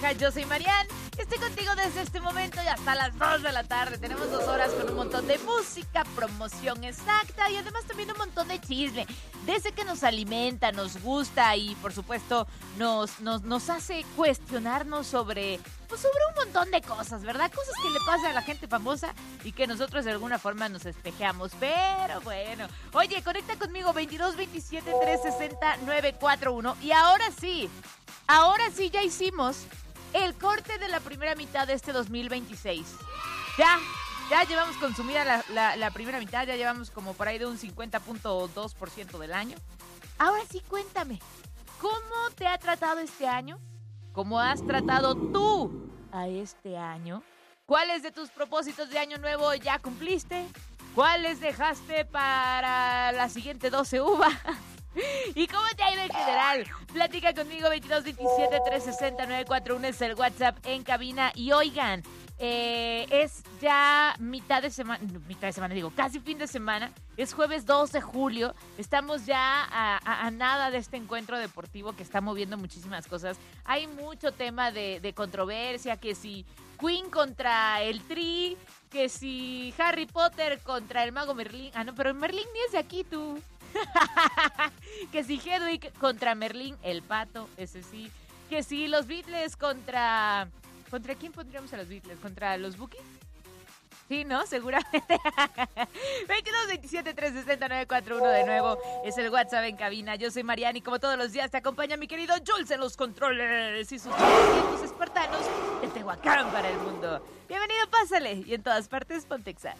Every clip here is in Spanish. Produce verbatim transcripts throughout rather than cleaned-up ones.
Yo soy Marian, estoy contigo desde este momento y hasta las dos de la tarde. Tenemos dos horas con un montón de música, promoción exacta y además también un montón de chisme. De ese que nos alimenta, nos gusta y por supuesto nos, nos, nos hace cuestionarnos sobre, pues sobre un montón de cosas, ¿verdad? Cosas que le pasan a la gente famosa y que nosotros de alguna forma nos espejeamos. Pero bueno, oye, conecta conmigo veintidós veintisiete trescientos sesenta nueve cuatro uno y ahora sí, ahora sí ya hicimos el corte de la primera mitad de este dos mil veintiséis. Ya, ya llevamos consumida la, la, la primera mitad, ya llevamos como por ahí de un cincuenta punto dos por ciento del año. Ahora sí, cuéntame, ¿cómo te ha tratado este año? ¿Cómo has tratado tú a este año? ¿Cuáles de tus propósitos de año nuevo ya cumpliste? ¿Cuáles dejaste para la siguiente doce uvas? ¿Y cómo te ha ido en general? Platica conmigo, veintidós veintisiete trescientos sesenta nueve cuatro uno es el WhatsApp en cabina. Y oigan, eh, es ya mitad de semana, mitad de semana digo, casi fin de semana. Es jueves dos de julio. Estamos ya a, a, a nada de este encuentro deportivo que está moviendo muchísimas cosas. Hay mucho tema de, de controversia, que si Queen contra el Tri, que si Harry Potter contra el mago Merlín. Ah, no, pero Merlín ni es de aquí, tú. Que si Hedwig contra Merlín, el pato, ese sí. Que si los Beatles contra... ¿Contra quién pondríamos a los Beatles? ¿Contra los Bookies? Sí, ¿no? Seguramente. veintidós veintisiete trescientos sesenta nueve cuatro uno de nuevo es el WhatsApp en cabina. Yo soy Mariana y como todos los días te acompaña mi querido Jules en los controles y sus vientos espartanos de Tehuacán para el mundo. Bienvenido, pásale. Y en todas partes, ponte Exa.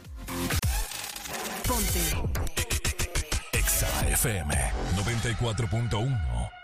Ponte Exa F M noventa y cuatro punto uno.